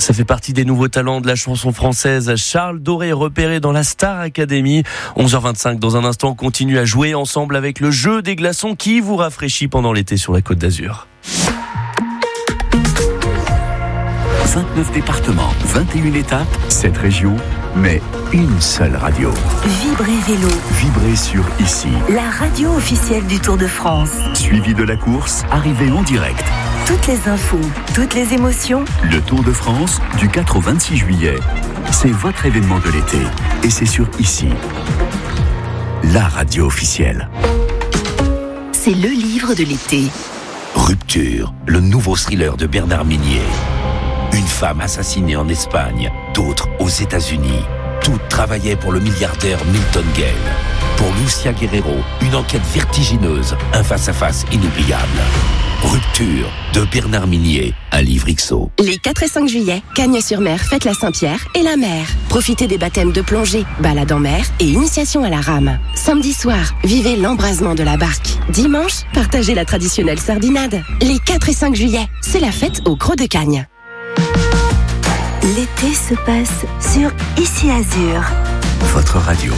Ça fait partie des nouveaux talents de la chanson française. Charles Doré, repéré dans la Star Academy. 11h25, dans un instant, on continue à jouer ensemble avec le jeu des glaçons qui vous rafraîchit pendant l'été sur la Côte d'Azur. 29 départements, 21 étapes, 7 régions, mais une seule radio. Vibrez Vélo. Vibrez sur Ici. La radio officielle du Tour de France. Suivi de la course, arrivée en direct. Toutes les infos, toutes les émotions. Le Tour de France, du 4 au 26 juillet. C'est votre événement de l'été. Et c'est sur Ici. La radio officielle. C'est le livre de l'été. Rupture, le nouveau thriller de Bernard Minier. Une femme assassinée en Espagne, d'autres aux États-Unis. Toutes travaillaient pour le milliardaire Milton Gale. Pour Lucia Guerrero, une enquête vertigineuse, un face-à-face inoubliable. Rupture de Bernard Minier, un livre XO. Les 4 et 5 juillet, Cagnes-sur-Mer fête la Saint-Pierre et la mer. Profitez des baptêmes de plongée, balade en mer et initiation à la rame. Samedi soir, vivez l'embrasement de la barque. Dimanche, partagez la traditionnelle sardinade. Les 4 et 5 juillet, c'est la fête au Creux de Cagnes. L'été se passe sur Ici Azur. Votre radio.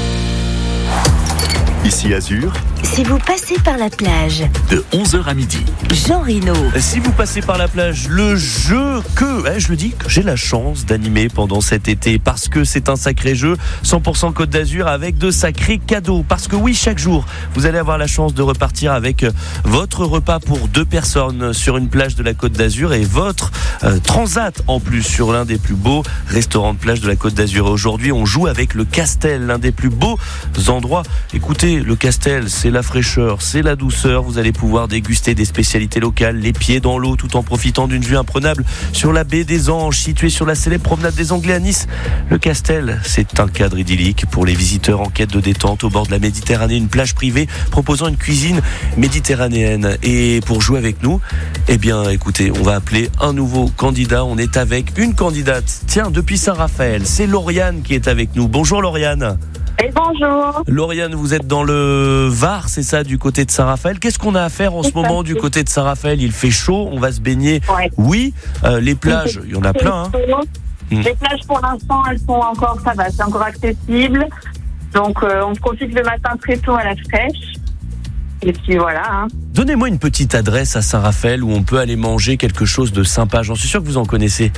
Ici Azur, Si vous passez par la plage, de 11h à midi. Jean Reno. Si vous passez par la plage, le jeu que j'ai la chance d'animer pendant cet été, parce que c'est un sacré jeu 100% Côte d'Azur avec de sacrés cadeaux. Parce que oui, chaque jour, vous allez avoir la chance de repartir avec votre repas pour 2 personnes sur une plage de la Côte d'Azur et votre transat en plus sur l'un des plus beaux restaurants de plage de la Côte d'Azur. Et aujourd'hui, on joue avec le Castel, l'un des plus beaux endroits. Écoutez, le Castel, c'est la fraîcheur, c'est la douceur. Vous allez pouvoir déguster des spécialités locales, les pieds dans l'eau, tout en profitant d'une vue imprenable sur la baie des Anges, située sur la célèbre promenade des Anglais à Nice. Le Castel, c'est un cadre idyllique pour les visiteurs en quête de détente au bord de la Méditerranée, une plage privée proposant une cuisine méditerranéenne. Et pour jouer avec nous, eh bien, écoutez, on va appeler un nouveau candidat. On est avec une candidate, tiens, depuis Saint-Raphaël. C'est Lauriane qui est avec nous. Bonjour Lauriane. Et bonjour. Lauriane, vous êtes dans le Var, c'est ça, du côté de Saint-Raphaël. Qu'est-ce qu'on a à faire en ce moment du côté de Saint-Raphaël? Il fait chaud, on va se baigner. Ouais. Oui, les plages, il y en a plein. Hein. Les plages, pour l'instant, elles sont encore, ça va, c'est encore accessible. Donc, on profite le matin très tôt à la fraîche. Et puis voilà. Hein. Donnez-moi une petite adresse à Saint-Raphaël où on peut aller manger quelque chose de sympa. J'en suis sûr que vous en connaissez.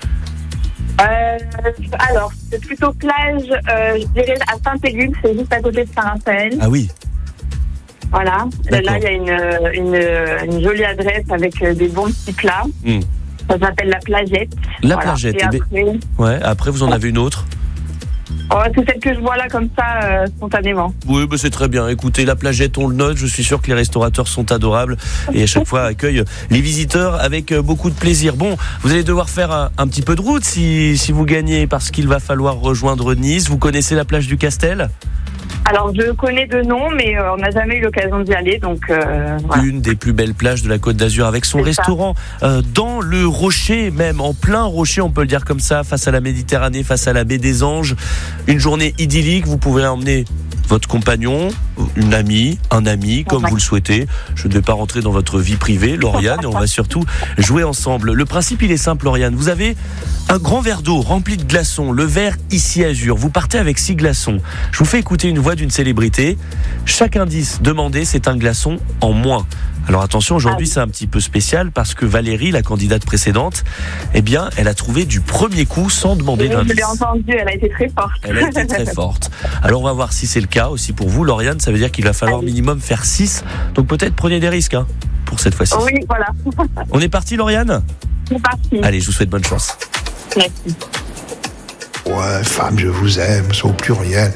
Alors, c'est plutôt plage, je dirais à Saint-Élude, c'est juste à côté de Saint-Raphaël. Ah oui. Voilà. D'accord. Là, il y a une jolie adresse avec des bons petits plats. Ça s'appelle la Plagette. La voilà. Plagette. Et après, après, vous en avez une autre? c'est celle que je vois là comme ça, spontanément. Oui, c'est très bien. Écoutez, la Plagette, on le note. Je suis sûr que les restaurateurs sont adorables et à chaque fois accueillent les visiteurs avec beaucoup de plaisir. Bon, vous allez devoir faire un petit peu de route si vous gagnez, parce qu'il va falloir rejoindre Nice. Vous connaissez la plage du Castel ? Alors, je connais de nom, mais on n'a jamais eu l'occasion d'y aller, donc voilà. Une des plus belles plages de la Côte d'Azur, avec son restaurant dans le rocher, même en plein rocher, on peut le dire comme ça, face à la Méditerranée, face à la baie des Anges. Une journée idyllique, vous pouvez emmener votre compagnon, une amie, un ami, comme vous le souhaitez. Je ne vais pas rentrer dans votre vie privée, Lauriane, et on va surtout jouer ensemble. Le principe, il est simple, Lauriane. Vous avez un grand verre d'eau rempli de glaçons, le verre Ici Azur. Vous partez avec 6 glaçons. Je vous fais écouter une voix d'une célébrité. Chaque indice demandé, c'est un glaçon en moins. Alors attention, aujourd'hui c'est un petit peu spécial parce que Valérie, la candidate précédente, eh bien, elle a trouvé du premier coup sans demander d'indice. Je l'ai entendu, elle a été très forte. Elle a été très forte. Alors on va voir si c'est le cas aussi pour vous, Lauriane. Ça veut dire qu'il va falloir minimum faire 6. Donc peut-être prenez des risques pour cette fois-ci. Oui, voilà. On est parti, Lauriane ? C'est parti. Allez, je vous souhaite bonne chance. Merci. Ouais, femme, je vous aime, c'est au pluriel.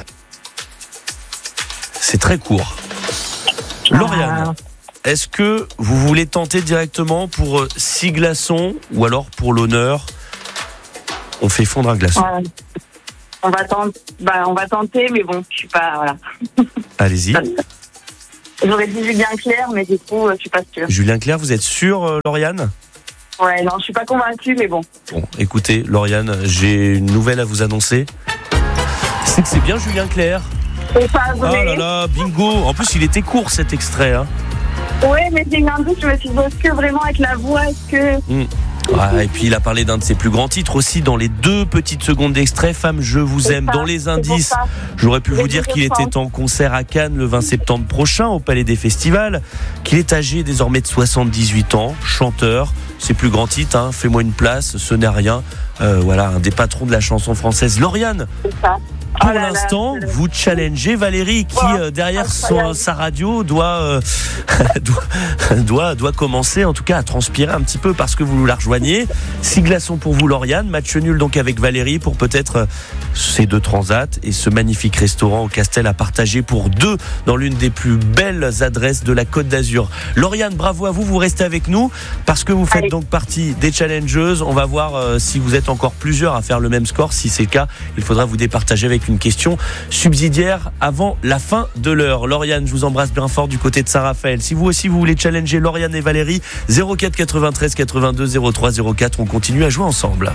C'est très court. Lauriane, est-ce que vous voulez tenter directement pour 6 glaçons ou alors pour l'honneur, on fait fondre un glaçon? On va tenter, mais bon, je suis pas, voilà. Allez-y. J'aurais dit Julien Clerc, mais du coup, je suis pas sûre. Julien Clerc, vous êtes sûre, Lauriane? Ouais, non, je suis pas convaincue, mais bon. Bon, écoutez, Lauriane, j'ai une nouvelle à vous annoncer. C'est que c'est bien Julien Clerc. C'est pas vrai. Oh là là, bingo. En plus, il était court cet extrait. Ouais, mais j'ai eu un doute, je me suis dit, est-ce que vraiment avec la voix, est-ce que... Et puis il a parlé d'un de ses plus grands titres aussi dans les 2 petites secondes d'extrait. Femme, je vous aime. Dans les indices, j'aurais pu vous dire qu'il était en concert à Cannes le 20 septembre prochain au Palais des Festivals, qu'il est âgé désormais de 78 ans, chanteur. Ses plus grands titres, Fais-moi une place, Ce n'est rien. Voilà, un des patrons de la chanson française. Lauriane, pour l'instant, vous challengez Valérie qui, derrière sa radio, doit commencer en tout cas à transpirer un petit peu parce que vous la rejoignez. 6 glaçons pour vous, Lauriane. Match nul donc avec Valérie pour peut-être ces 2 transats et ce magnifique restaurant au Castel à partager pour 2 dans l'une des plus belles adresses de la Côte d'Azur. Lauriane, bravo à vous, vous restez avec nous parce que vous faites donc partie des challengeuses. On va voir si vous êtes encore plusieurs à faire le même score. Si c'est le cas, il faudra vous départager avec une question subsidiaire avant la fin de l'heure. Lauriane, je vous embrasse bien fort du côté de Saint-Raphaël. Si vous aussi vous voulez challenger Lauriane et Valérie, 04 93 82 03 04, on continue à jouer ensemble.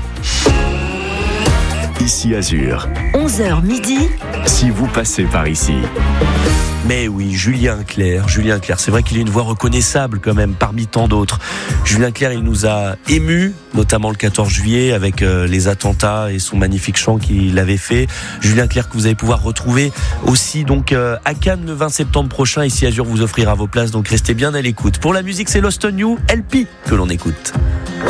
Ici Azur. 11h midi. Si vous passez par ici. Mais oui, Julien Clerc, c'est vrai qu'il a une voix reconnaissable quand même parmi tant d'autres. Julien Clerc, il nous a émus, notamment le 14 juillet avec les attentats et son magnifique chant qu'il avait fait. Julien Clerc que vous allez pouvoir retrouver aussi donc à Cannes le 20 septembre prochain. Ici Azur vous offrira vos places, donc restez bien à l'écoute. Pour la musique, c'est Lost on You, LP que l'on écoute.